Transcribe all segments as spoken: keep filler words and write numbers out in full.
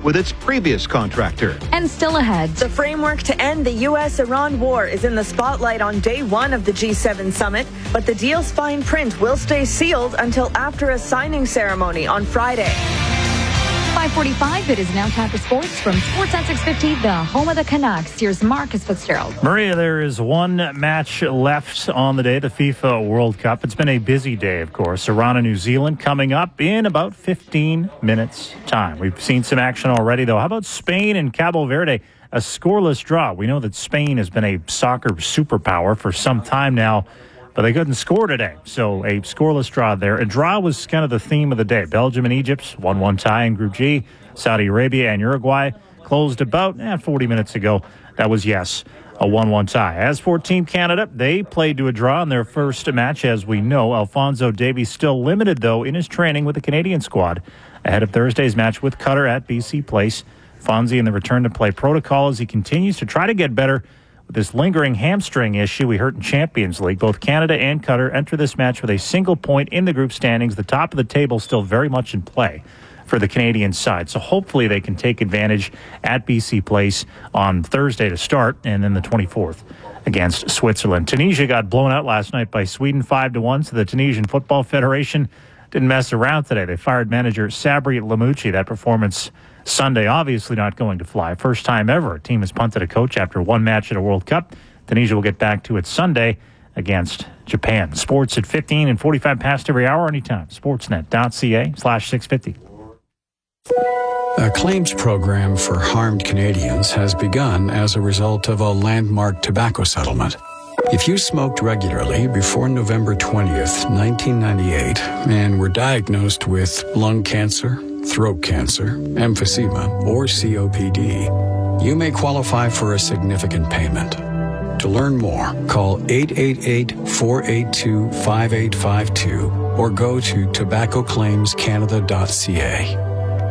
with its previous contractor. And still ahead, the framework to end the U S Iran war is in the spotlight on day one of the G seven summit, but the deal's fine print will stay sealed until after a signing ceremony on Friday. five forty-five, it is now time for sports from Sportsnet six fifty, the home of the Canucks. Here's Marcus Fitzgerald. Maria, there is one match left on the day, the FIFA World Cup. It's been a busy day, of course. Iran and New Zealand coming up in about fifteen minutes' time. We've seen some action already, though. How about Spain and Cabo Verde? A scoreless draw. We know that Spain has been a soccer superpower for some time now, but they couldn't score today. So a scoreless draw there. A draw was kind of the theme of the day. Belgium and Egypt, one one tie in Group G. Saudi Arabia and Uruguay closed about eh, forty minutes ago. That was, yes, a one one tie. As for Team Canada, they played to a draw in their first match, as we know. Alphonso Davies still limited, though, in his training with the Canadian squad ahead of Thursday's match with Qatar at B C Place. Fonzie in the return-to-play protocol as he continues to try to get better with this lingering hamstring issue we heard in Champions League. Both Canada and Qatar enter this match with a single point in the group standings. The top of the table still very much in play for the Canadian side. So hopefully they can take advantage at B C Place on Thursday to start, and then the twenty-fourth against Switzerland. Tunisia got blown out last night by Sweden five to one, so the Tunisian Football Federation didn't mess around today. They fired manager Sabri Lamouchi. That performance Sunday obviously not going to fly. First time ever a team has punted a coach after one match at a World Cup. Tunisia will get back to it Sunday against Japan. Sports at fifteen and forty-five past every hour anytime. Sportsnet.ca slash 650. A claims program for harmed Canadians has begun as a result of a landmark tobacco settlement. If you smoked regularly before November twentieth, nineteen ninety-eight, and were diagnosed with lung cancer, throat cancer, emphysema, or C O P D, you may qualify for a significant payment. To learn more, call eight eight eight, four eight two, five eight five two or go to tobacco claims canada dot c a.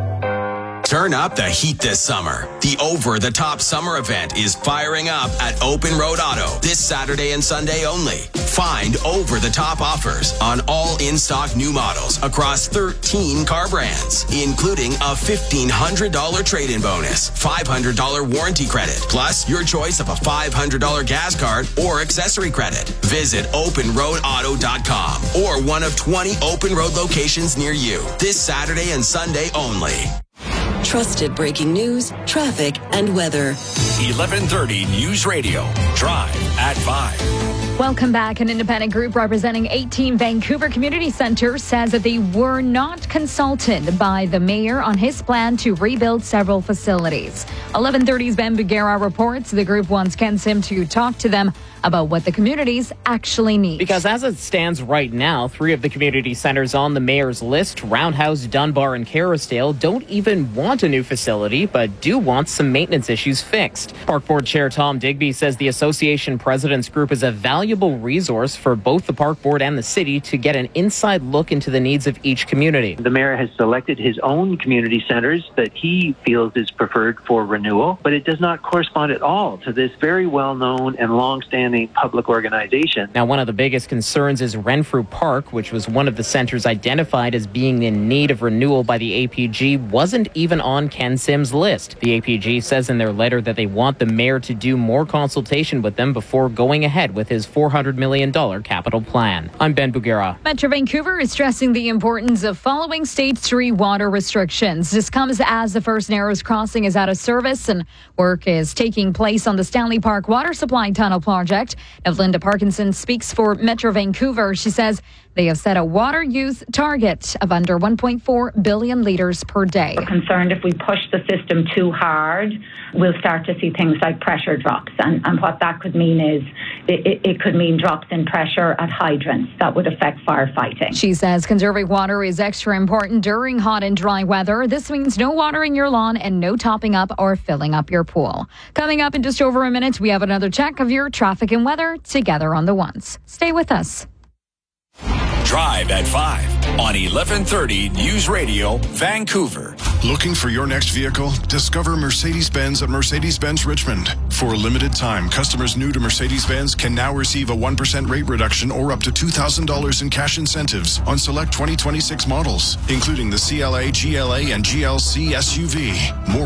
Turn up the heat this summer. The Over the Top Summer event is firing up at Open Road Auto this Saturday and Sunday only. Find over the top offers on all in-stock new models across thirteen car brands, including a fifteen hundred dollars trade-in bonus, five hundred dollars warranty credit, plus your choice of a five hundred dollars gas card or accessory credit. Visit open road auto dot com or one of twenty Open Road locations near you this Saturday and Sunday only. Trusted breaking news, traffic, and weather. eleven thirty News Radio. Drive at five. Welcome back. An independent group representing eighteen Vancouver community centers says that they were not consulted by the mayor on his plan to rebuild several facilities. eleven thirty's Ben Bugera reports the group wants Ken Sim to talk to them about what the communities actually need. Because as it stands right now, three of the community centers on the mayor's list, Roundhouse, Dunbar, and Kerrisdale, don't even want a new facility, but do want some maintenance issues fixed. Park Board Chair Tom Digby says the association president's group is a valuable resource for both the Park Board and the city to get an inside look into the needs of each community. The mayor has selected his own community centers that he feels is preferred for renewal, but it does not correspond at all to this very well-known and long-standing public organization. Now, one of the biggest concerns is Renfrew Park, which was one of the centers identified as being in need of renewal by the A P G, wasn't even on Ken Sim's list. The A P G says in their letter that they want the mayor to do more consultation with them before going ahead with his four hundred million dollars capital plan. I'm Ben Bugera. Metro Vancouver is stressing the importance of following Stage three water restrictions. This comes as the first Narrows crossing is out of service and work is taking place on the Stanley Park Water Supply Tunnel project. Now, Linda Parkinson speaks for Metro Vancouver. She says they have set a water use target of under one point four billion litres per day. We're concerned if we push the system too hard, we'll start to see things like pressure drops. And, and what that could mean is it, it could mean drops in pressure at hydrants that would affect firefighting. She says conserving water is extra important during hot and dry weather. This means no watering your lawn and no topping up or filling up your pool. Coming up in just over a minute, we have another check of your traffic and weather together on the ones. Stay with us. Drive at five on eleven thirty News Radio, Vancouver. Looking for your next vehicle? Discover Mercedes-Benz at Mercedes-Benz Richmond. For a limited time, customers new to Mercedes-Benz can now receive a one percent rate reduction or up to two thousand dollars in cash incentives on select twenty twenty-six models, including the C L A, G L A, and G L C S U V. More